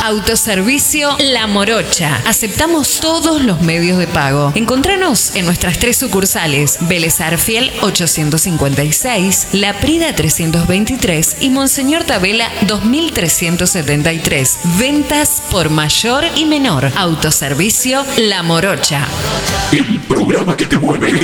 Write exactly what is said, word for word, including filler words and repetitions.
Autoservicio La Morocha. Aceptamos todos los medios de pago. Encontranos en nuestras tres sucursales: Vélez Arfiel ochocientos cincuenta y seis, La Prida trescientos veintitrés y Monseñor Tabela dos mil trescientos setenta y tres. Ventas por mayor y menor. Autoservicio La Morocha. El programa que te mueve.